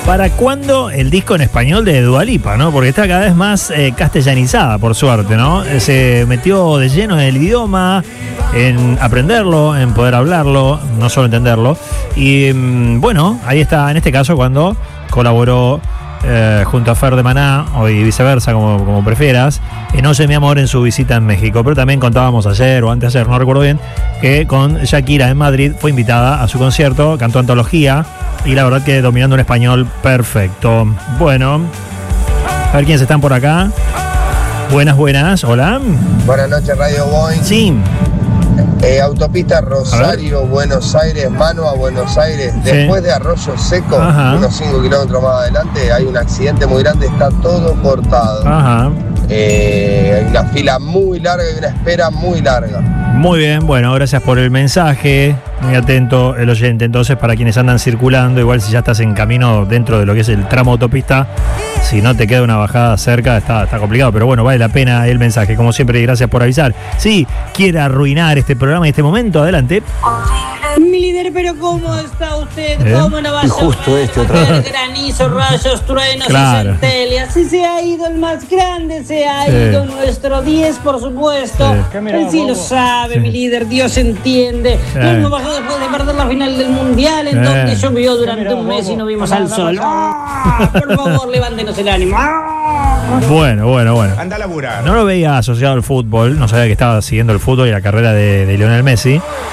¿Para cuándo el disco en español de Dua Lipa, no? Porque está cada vez más castellanizada, por suerte, ¿no? Se metió de lleno en el idioma, en aprenderlo, en poder hablarlo, no solo entenderlo. Y bueno, ahí está, en este caso, cuando colaboró junto a Fer de Maná, o viceversa, como prefieras, en Oye mi amor en su visita en México. Pero también contábamos ayer o anteayer, no recuerdo bien, que con Shakira en Madrid fue invitada a su concierto, cantó Antología, y la verdad que dominando un español perfecto. Bueno, a ver quiénes están por acá. Buenas, hola. Buenas noches, Radio Boeing. Sí. Autopista Rosario, Buenos Aires, mano a Buenos Aires. Sí. Después de Arroyo Seco, unos 5 kilómetros más adelante, hay un accidente muy grande, está todo cortado. Ajá. Hay una fila muy larga y una espera muy larga. Muy bien, bueno, gracias por el mensaje. Muy atento el oyente. Entonces, para quienes andan circulando, igual si ya estás en camino dentro de lo que es el tramo autopista, si no te queda una bajada cerca, está complicado. Pero bueno, vale la pena el mensaje. Como siempre, gracias por avisar. Si quiere arruinar este programa en este momento, adelante. Mi líder, pero ¿cómo está usted? ¿Cómo no va a justo otra vez? Granizo, rayos, truenos Claro. y centellas. Si se ha ido el más grande, se ha ido nuestro 10, por supuesto. Él sí lo sabe, mi líder, Dios entiende. Lo mismo pasó después de perder la final del Mundial, en donde llovió durante un mes y no vimos al sol. Por favor, levántenos el ánimo. Bueno. Anda a laburar. No lo veía asociado al fútbol, no sabía que estaba siguiendo el fútbol y la carrera de Lionel Messi.